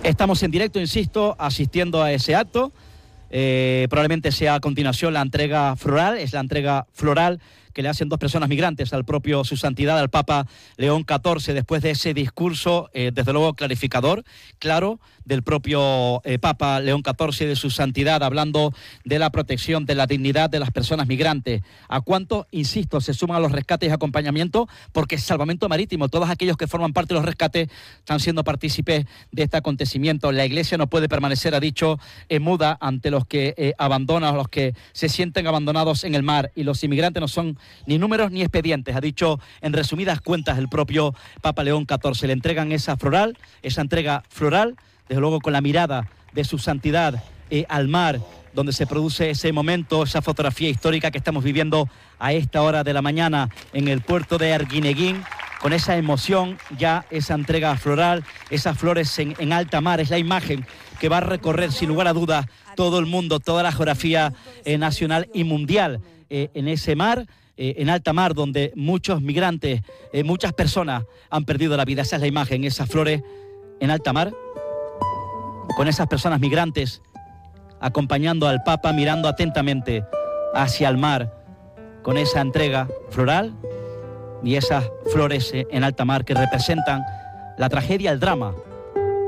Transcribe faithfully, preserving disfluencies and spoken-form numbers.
Estamos en directo, insisto, asistiendo a ese acto. Eh, probablemente sea a continuación la entrega floral, es la entrega floral que le hacen dos personas migrantes al propio Su Santidad, al Papa León catorce, después de ese discurso, eh, desde luego clarificador, claro, del propio eh, Papa León catorce, de Su Santidad, hablando de la protección, de la dignidad de las personas migrantes. ¿A cuánto, insisto, se suman a los rescates y acompañamiento? Porque Salvamento Marítimo, todos aquellos que forman parte de los rescates, están siendo partícipes de este acontecimiento. La Iglesia no puede permanecer, ha dicho, eh, muda ante los que eh, abandonan, los que se sienten abandonados en el mar, y los inmigrantes no son ni números ni expedientes, ha dicho en resumidas cuentas el propio Papa León catorce. Le entregan esa floral, esa entrega floral, desde luego con la mirada de Su Santidad eh, al mar, donde se produce ese momento, esa fotografía histórica que estamos viviendo a esta hora de la mañana en el puerto de Arguineguín, con esa emoción, ya esa entrega floral, esas flores en, en alta mar. Es la imagen que va a recorrer sin lugar a dudas todo el mundo, toda la geografía eh, nacional y mundial eh, en ese mar. Eh, en alta mar, donde muchos migrantes, eh, muchas personas han perdido la vida. Esa es la imagen, esas flores en alta mar, con esas personas migrantes acompañando al Papa, mirando atentamente hacia el mar, con esa entrega floral y esas flores en alta mar que representan la tragedia, el drama